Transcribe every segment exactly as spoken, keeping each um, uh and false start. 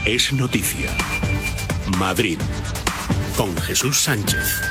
es noticia. Madrid, con Jesús Sánchez.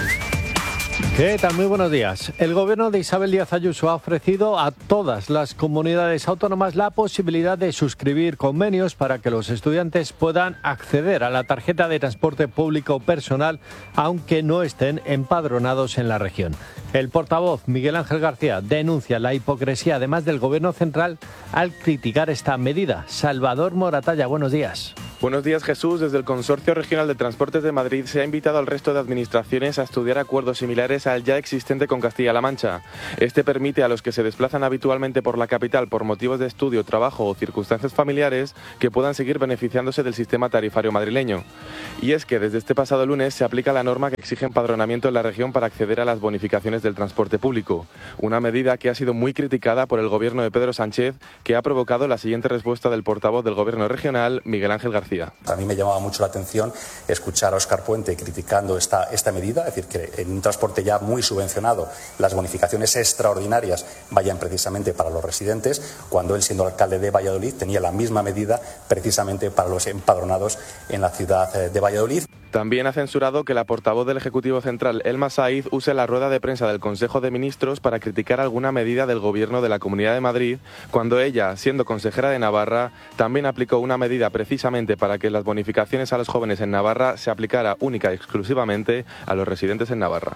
¿Qué tal? Muy buenos días. El gobierno de Isabel Díaz Ayuso ha ofrecido a todas las comunidades autónomas la posibilidad de suscribir convenios para que los estudiantes puedan acceder a la tarjeta de transporte público personal, aunque no estén empadronados en la región. El portavoz Miguel Ángel García denuncia la hipocresía, además del gobierno central, al criticar esta medida. Salvador Moratalla, buenos días. Buenos días, Jesús. Desde el Consorcio Regional de Transportes de Madrid se ha invitado al resto de administraciones a estudiar acuerdos similares al ya existente con Castilla-La Mancha. Este permite a los que se desplazan habitualmente por la capital por motivos de estudio, trabajo o circunstancias familiares que puedan seguir beneficiándose del sistema tarifario madrileño. Y es que desde este pasado lunes se aplica la norma que exige empadronamiento en la región para acceder a las bonificaciones del transporte público. Una medida que ha sido muy criticada por el gobierno de Pedro Sánchez, que ha provocado la siguiente respuesta del portavoz del gobierno regional, Miguel Ángel García. A mí me llamaba mucho la atención escuchar a Óscar Puente criticando esta, esta medida, es decir, que en un transporte ya muy subvencionado las bonificaciones extraordinarias vayan precisamente para los residentes, cuando él, siendo alcalde de Valladolid, tenía la misma medida precisamente para los empadronados en la ciudad de Valladolid. También ha censurado que la portavoz del Ejecutivo Central, Elma Saiz, use la rueda de prensa del Consejo de Ministros para criticar alguna medida del Gobierno de la Comunidad de Madrid, cuando ella, siendo consejera de Navarra, también aplicó una medida precisamente para que las bonificaciones a los jóvenes en Navarra se aplicara única y exclusivamente a los residentes en Navarra.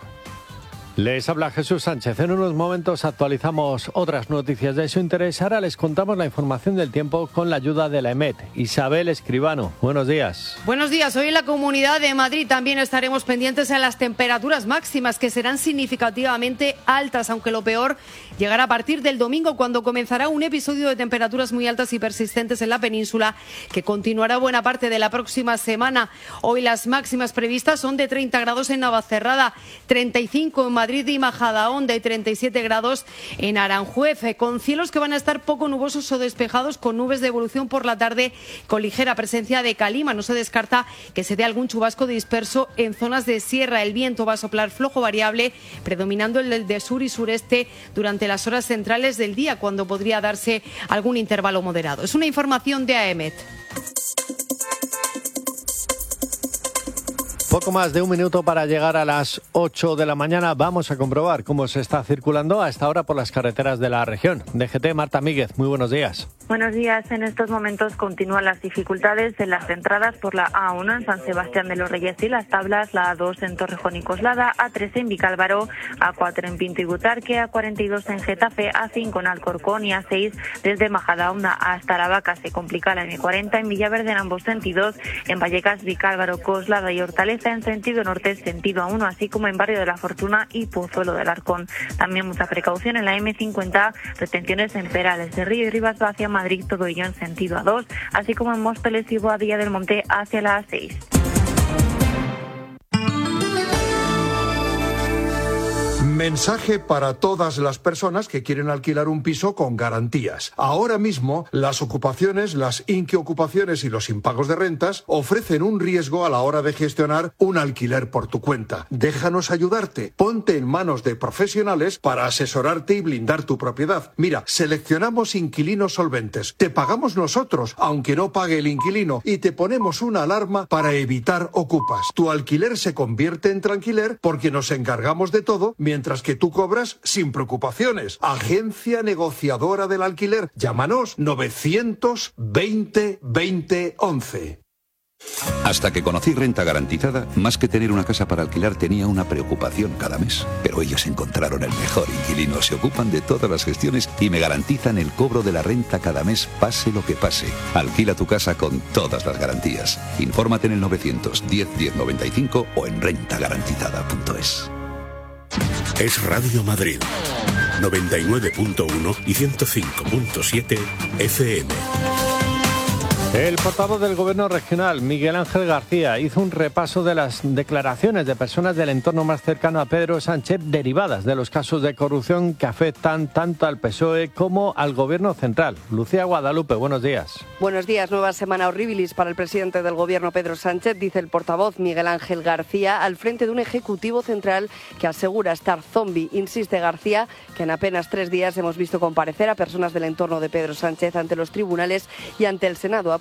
Les habla Jesús Sánchez. En unos momentos actualizamos otras noticias de su interés. Ahora les contamos la información del tiempo con la ayuda de la EMET. Isabel Escribano, buenos días. Buenos días. Hoy en la Comunidad de Madrid también estaremos pendientes a las temperaturas máximas, que serán significativamente altas, aunque lo peor llegará a partir del domingo, cuando comenzará un episodio de temperaturas muy altas y persistentes en la península, que continuará buena parte de la próxima semana. Hoy las máximas previstas son de treinta grados en Navacerrada, treinta y cinco en Madrid Madrid y Majadahonda y treinta y siete grados en Aranjuez, con cielos que van a estar poco nubosos o despejados, con nubes de evolución por la tarde, con ligera presencia de calima. No se descarta que se dé algún chubasco disperso en zonas de sierra. El viento va a soplar flojo variable, predominando el de sur y sureste durante las horas centrales del día, cuando podría darse algún intervalo moderado. Es una información de AEMET. Poco más de un minuto para llegar a las ocho de la mañana. Vamos a comprobar cómo se está circulando a esta hora por las carreteras de la región. D G T, Marta Míguez, muy buenos días. Buenos días. En estos momentos continúan las dificultades en las entradas por la A uno en San Sebastián de los Reyes y Las Tablas, la A dos en Torrejón y Coslada, A tres en Vicálvaro, A cuatro en Pinto y Butarque, A cuarenta y dos en Getafe, A cinco en Alcorcón y A seis desde Majadahonda hasta Aravaca. Se complica la eme cuarenta en Villaverde en ambos sentidos, en Vallecas, Vicálvaro, Coslada y Hortaleza en sentido norte, sentido A uno, así como en Barrio de la Fortuna y Pozuelo del Arcón. También mucha precaución en la eme cincuenta, retenciones en Perales de Río y Rivas hacia Madrid, todo ello en sentido A dos, así como en Móstoles y Boadilla del Monte hacia la A seis. Mensaje para todas las personas que quieren alquilar un piso con garantías. Ahora mismo, las ocupaciones, las inquiocupaciones y los impagos de rentas ofrecen un riesgo a la hora de gestionar un alquiler por tu cuenta. Déjanos ayudarte. Ponte en manos de profesionales para asesorarte y blindar tu propiedad. Mira, seleccionamos inquilinos solventes. Te pagamos nosotros, aunque no pague el inquilino, y te ponemos una alarma para evitar ocupas. Tu alquiler se convierte en tranquiler porque nos encargamos de todo, mientras que tú cobras sin preocupaciones. Agencia negociadora del alquiler. Llámanos novecientos veinte veinte once. Hasta que conocí Renta Garantizada, más que tener una casa para alquilar, tenía una preocupación cada mes. Pero ellos encontraron el mejor inquilino, se ocupan de todas las gestiones y me garantizan el cobro de la renta cada mes, pase lo que pase. Alquila tu casa con todas las garantías. Infórmate en el novecientos diez diez noventa y cinco o en renta garantizada punto es. Es Radio Madrid, noventa y nueve punto uno y ciento cinco punto siete F M. El portavoz del Gobierno regional, Miguel Ángel García, hizo un repaso de las declaraciones de personas del entorno más cercano a Pedro Sánchez derivadas de los casos de corrupción que afectan tanto al P S O E como al Gobierno central. Lucía Guadalupe, buenos días. Buenos días. Nueva semana horribilis para el presidente del Gobierno, Pedro Sánchez, dice el portavoz Miguel Ángel García, al frente de un Ejecutivo central que asegura estar zombi. Insiste García que en apenas tres días hemos visto comparecer a personas del entorno de Pedro Sánchez ante los tribunales y ante el Senado.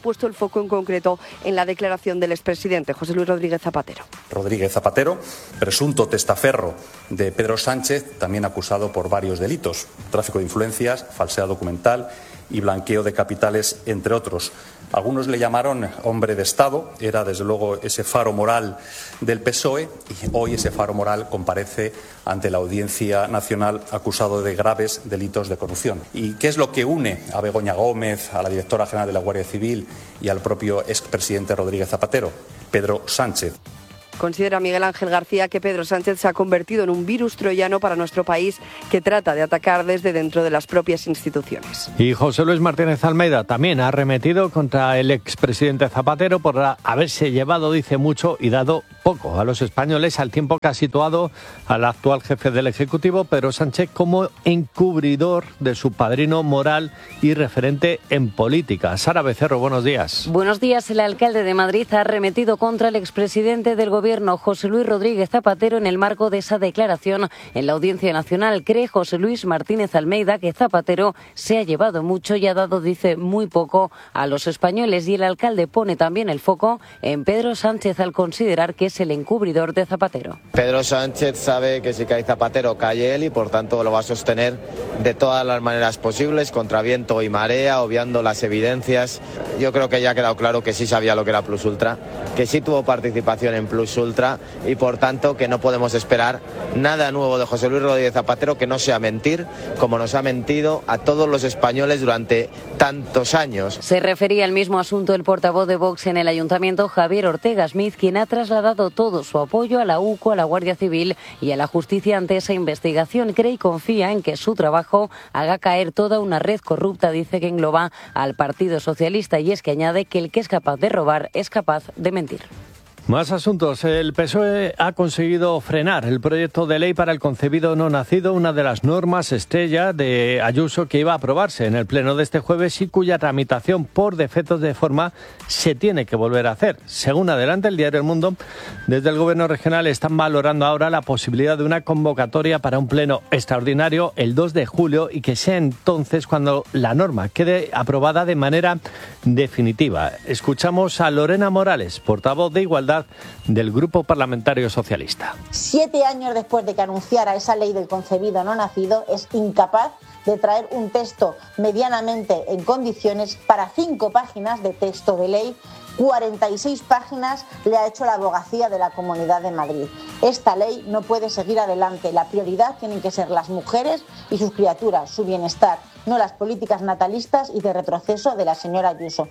puesto el foco en concreto en la declaración del expresidente José Luis Rodríguez Zapatero. Rodríguez Zapatero, presunto testaferro de Pedro Sánchez, también acusado por varios delitos: tráfico de influencias, falsedad documental y blanqueo de capitales, entre otros. Algunos le llamaron hombre de Estado, era desde luego ese faro moral del P S O E, y hoy ese faro moral comparece ante la Audiencia Nacional acusado de graves delitos de corrupción. ¿Y qué es lo que une a Begoña Gómez, a la directora general de la Guardia Civil y al propio expresidente Rodríguez Zapatero? Pedro Sánchez. Considera Miguel Ángel García que Pedro Sánchez se ha convertido en un virus troyano para nuestro país que trata de atacar desde dentro de las propias instituciones. Y José Luis Martínez Almeida también ha arremetido contra el expresidente Zapatero por haberse llevado, dice, mucho y dado poco a los españoles, al tiempo que ha situado al actual jefe del Ejecutivo, Pedro Sánchez, como encubridor de su padrino moral y referente en política. Sara Becerro, buenos días. Buenos días. El alcalde de Madrid ha arremetido contra el expresidente del Gobierno, José Luis Rodríguez Zapatero, en el marco de esa declaración en la Audiencia Nacional. Cree José Luis Martínez Almeida que Zapatero se ha llevado mucho y ha dado, dice, muy poco a los españoles. Y el alcalde pone también el foco en Pedro Sánchez al considerar que es el encubridor de Zapatero. Pedro Sánchez sabe que si cae Zapatero cae él y por tanto lo va a sostener de todas las maneras posibles, contra viento y marea, obviando las evidencias. Yo creo que ya ha quedado claro que sí sabía lo que era Plus Ultra, que sí tuvo participación en Plus Ultra y por tanto que no podemos esperar nada nuevo de José Luis Rodríguez Zapatero que no sea mentir, como nos ha mentido a todos los españoles durante tantos años. Se refería al mismo asunto el portavoz de Vox en el Ayuntamiento, Javier Ortega Smith, quien ha trasladado todo su apoyo a la U C O, a la Guardia Civil y a la justicia ante esa investigación. Cree y confía en que su trabajo haga caer toda una red corrupta, dice, que engloba al Partido Socialista, y es que añade que el que es capaz de robar es capaz de mentir. Más asuntos. El P S O E ha conseguido frenar el proyecto de ley para el concebido no nacido, una de las normas estrella de Ayuso que iba a aprobarse en el pleno de este jueves y cuya tramitación por defectos de forma se tiene que volver a hacer. Según adelanta el diario El Mundo, desde el Gobierno regional están valorando ahora la posibilidad de una convocatoria para un pleno extraordinario el dos de julio y que sea entonces cuando la norma quede aprobada de manera definitiva. Escuchamos a Lorena Morales, portavoz de Igualdad del Grupo Parlamentario Socialista. Siete años después de que anunciara esa ley del concebido no nacido, es incapaz de traer un texto medianamente en condiciones para cinco páginas de texto de ley. cuarenta y seis páginas le ha hecho la abogacía de la Comunidad de Madrid. Esta ley no puede seguir adelante. La prioridad tienen que ser las mujeres y sus criaturas, su bienestar, no las políticas natalistas y de retroceso de la señora Ayuso.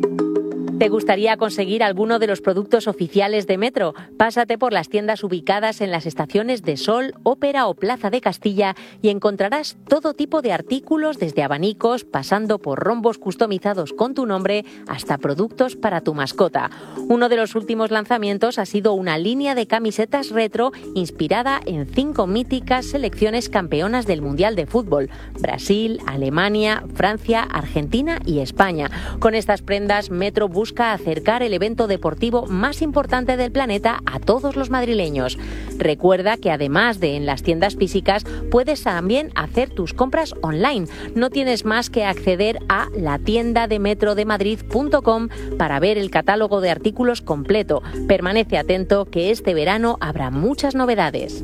¿Te gustaría conseguir alguno de los productos oficiales de Metro? Pásate por las tiendas ubicadas en las estaciones de Sol, Ópera o Plaza de Castilla y encontrarás todo tipo de artículos, desde abanicos, pasando por rombos customizados con tu nombre, hasta productos para tu mascota. Uno de los últimos lanzamientos ha sido una línea de camisetas retro inspirada en cinco míticas selecciones campeonas del Mundial de Fútbol: Brasil, Alemania, Francia, Argentina y España. Con estas prendas, Metro busca busca acercar el evento deportivo más importante del planeta a todos los madrileños. Recuerda que además de en las tiendas físicas, puedes también hacer tus compras online. No tienes más que acceder a la tienda de metro de madrid punto com para ver el catálogo de artículos completo. Permanece atento que este verano habrá muchas novedades.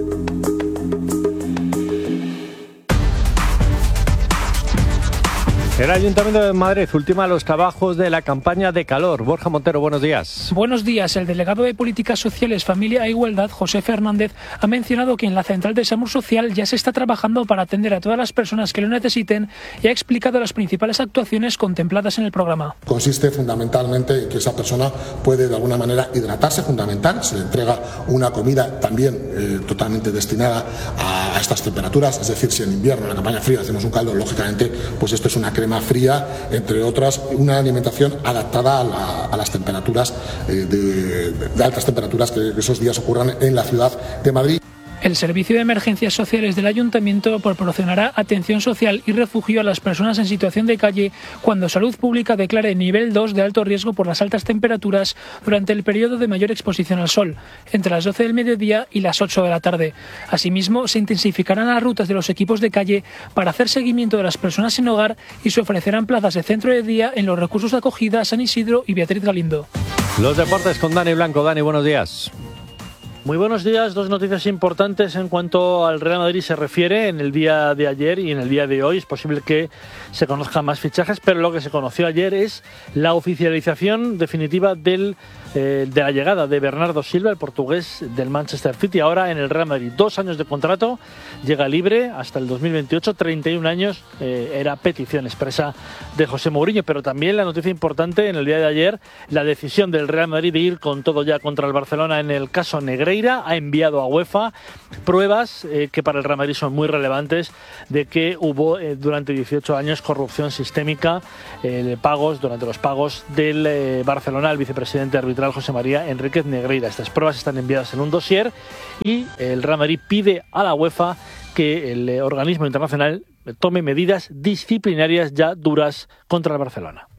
El Ayuntamiento de Madrid ultima los trabajos de la campaña de calor. Borja Montero, buenos días. Buenos días. El delegado de Políticas Sociales, Familia e Igualdad, José Fernández, ha mencionado que en la Central de Salud Social ya se está trabajando para atender a todas las personas que lo necesiten y ha explicado las principales actuaciones contempladas en el programa. Consiste fundamentalmente en que esa persona puede de alguna manera hidratarse, fundamental. Se le entrega una comida también eh, totalmente destinada a, a estas temperaturas. Es decir, si en invierno, en la campaña fría, hacemos un caldo, lógicamente, pues esto es una crema fría, entre otras, una alimentación adaptada a, la, a las temperaturas, eh, de, de altas temperaturas que esos días ocurran en la ciudad de Madrid. El Servicio de Emergencias Sociales del Ayuntamiento proporcionará atención social y refugio a las personas en situación de calle cuando Salud Pública declare nivel dos de alto riesgo por las altas temperaturas durante el periodo de mayor exposición al sol, entre las doce del mediodía y las ocho de la tarde. Asimismo, se intensificarán las rutas de los equipos de calle para hacer seguimiento de las personas sin hogar y se ofrecerán plazas de centro de día en los recursos de acogida San Isidro y Beatriz Galindo. Los deportes con Dani Blanco. Dani, buenos días. Muy buenos días. Dos noticias importantes en cuanto al Real Madrid se refiere. En el día de ayer y en el día de hoy es posible que se conozcan más fichajes, pero lo que se conoció ayer es la oficialización definitiva del, eh, de la llegada de Bernardo Silva, el portugués del Manchester City, ahora en el Real Madrid. Dos años de contrato, llega libre hasta el dos mil veintiocho, treinta y un años, eh, era petición expresa de José Mourinho, pero también la noticia importante en el día de ayer, la decisión del Real Madrid de ir con todo ya contra el Barcelona en el caso Negreira. Ha enviado a UEFA pruebas eh, que para el Real Madrid son muy relevantes de que hubo eh, durante dieciocho años corrupción sistémica eh, de pagos, durante los pagos del eh, Barcelona al vicepresidente arbitral José María Enríquez Negreira. Estas pruebas están enviadas en un dossier y el Real Madrid pide a la UEFA que el eh, organismo internacional tome medidas disciplinarias ya duras contra el Barcelona.